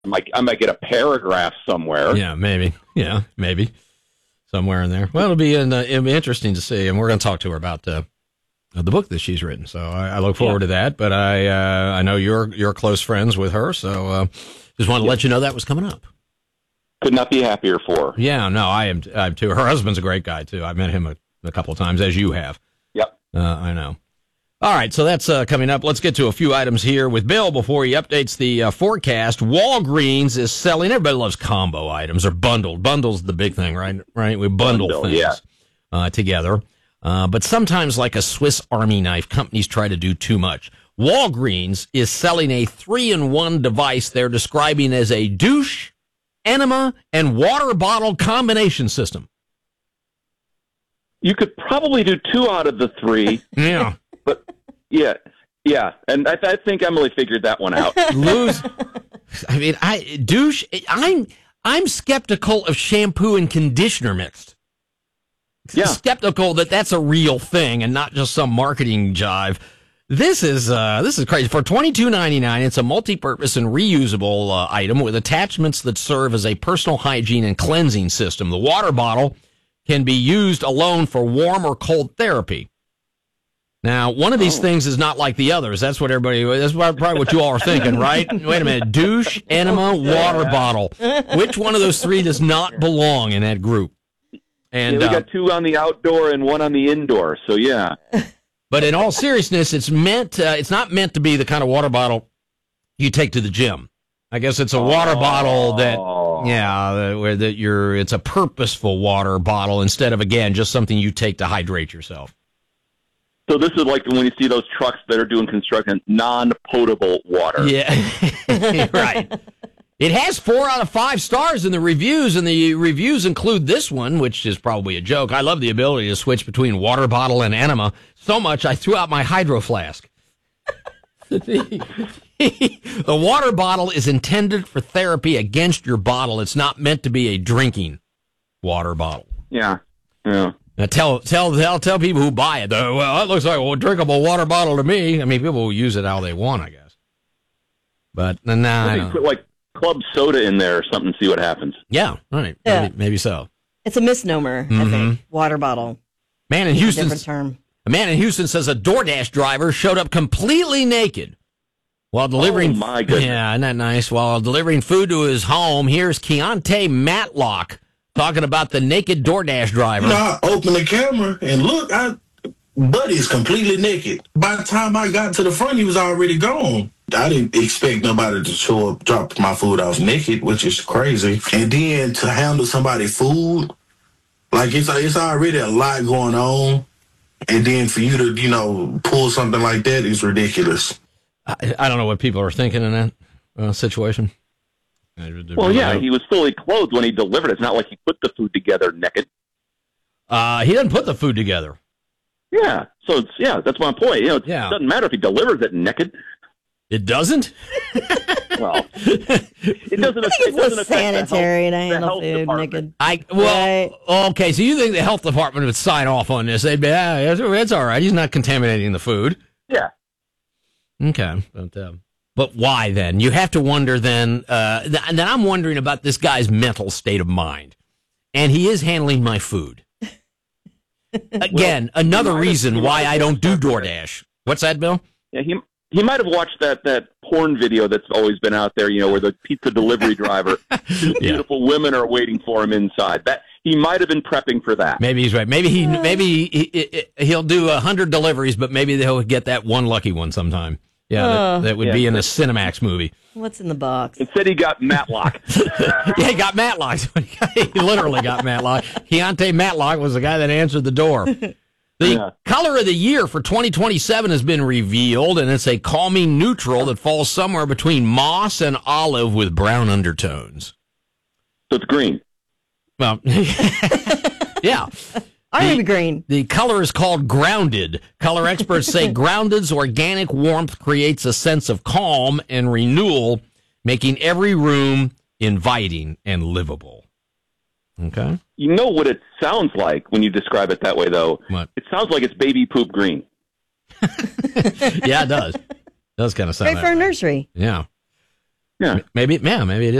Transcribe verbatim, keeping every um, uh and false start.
I might, I might get a paragraph somewhere. Yeah, maybe. Yeah, maybe. Somewhere in there. Well, it'll be, in, uh, it'll be interesting to see, and we're going to talk to her about uh, the book that she's written. So I, I look forward yeah. to that, but I uh, I know you're you're close friends with her, so uh, just wanted to let you know that was coming up. Could not be happier for her. Yeah, no, I am, I am too. Her husband's a great guy, too. I've met him a, a couple of times, as you have. Yep. Uh, I know. All right, so that's uh, coming up. Let's get to a few items here with Bill before he updates the uh, forecast. Walgreens is selling, everybody loves combo items or bundled. Bundle's the big thing, right? Right? We bundle, bundle things yeah. uh, together. Uh, but sometimes, like a Swiss Army knife, companies try to do too much. Walgreens is selling a three-in-one device they're describing as a douche, enema, and water bottle combination system. You could probably do two out of the three. Yeah. But, yeah, yeah. And I, I think Emily figured that one out. Lose. I mean, I douche. I'm, I'm skeptical of shampoo and conditioner mixed. Yeah. Skeptical that that's a real thing and not just some marketing jive. This is uh, this is crazy. For twenty-two ninety-nine, it's a multi-purpose and reusable uh, item with attachments that serve as a personal hygiene and cleansing system. The water bottle can be used alone for warm or cold therapy. Now, one of these oh. things is not like the others. That's what everybody. That's probably what you all are thinking, right? Wait a minute: douche, enema, water bottle. Which one of those three does not belong in that group? And yeah, we got uh, two on the outdoor and one on the indoor. So yeah. But in all seriousness, it's meant. Uh, it's not meant to be the kind of water bottle you take to the gym. I guess it's a water oh. bottle that, yeah, where that you're. It's a purposeful water bottle instead of again just something you take to hydrate yourself. So this is like when you see those trucks that are doing construction, non-potable water. Yeah, right. It has four out of five stars in the reviews, and the reviews include this one, which is probably a joke. I love the ability to switch between water bottle and enema so much I threw out my hydro flask. the, the water bottle is intended for therapy against your bottle. It's not meant to be a drinking water bottle. Yeah, yeah. Now tell tell tell tell people who buy it though. Well, that looks like a drinkable water bottle to me. I mean, people will use it how they want, I guess. But nah, I don't. Put like club soda in there or something. See what happens. Yeah, right. Yeah. Maybe, maybe so. It's a misnomer. Mm-hmm. I think water bottle. Man in Houston. Different term. A man in Houston says a DoorDash driver showed up completely naked while delivering. Oh my goodness! Yeah, isn't that nice? While delivering food to his home. Here's Keontae Matlock talking about the naked DoorDash driver. You know, I opened the camera and look, I, Buddy's completely naked. By the time I got to the front, he was already gone. I didn't expect nobody to show up, drop my food off naked, which is crazy. And then to handle somebody's food, like it's it's already a lot going on. And then for you to, you know, pull something like that is ridiculous. I, I don't know what people are thinking in that uh, situation. Well, yeah, he was fully clothed when he delivered it. It's not like he put the food together naked. Uh, he doesn't put the food together. Yeah, so it's, yeah, that's my point. You know, it yeah. doesn't matter if he delivers it naked. It doesn't? Well, it doesn't. I think it doesn't it's sanitary to handle food department. naked. I well, right. Okay. So you think the health department would sign off on this? They'd be, ah, it's, it's all right. He's not contaminating the food. Yeah. Okay, but, uh, but why then? You have to wonder then. Uh, th- then I'm wondering about this guy's mental state of mind, and he is handling my food. Again, well, another reason have, why I don't do DoorDash. What's that, Bill? Yeah, he he might have watched that, that porn video that's always been out there, you know, where the pizza delivery driver, two yeah. beautiful women are waiting for him inside. That he might have been prepping for that. Maybe he's right. Maybe he maybe he, he, he'll do a hundred deliveries, but maybe he'll get that one lucky one sometime. Yeah, oh. that, that would yeah, be in a Cinemax movie. What's in the box? Instead, he got Matlock. Yeah, he got Matlock. He literally got Matlock. Keontae Matlock was the guy that answered the door. The yeah. color of the year for twenty twenty-seven has been revealed, and it's a calming neutral that falls somewhere between moss and olive with brown undertones. So it's green. Well, yeah. I am green. The color is called grounded. Color experts say grounded's organic warmth creates a sense of calm and renewal, making every room inviting and livable. Okay. You know what it sounds like when you describe it that way, though? What? It sounds like it's baby poop green. Yeah, it does. It does kind of sound Great that for a way. nursery. Yeah. Yeah. Maybe, yeah, maybe it is.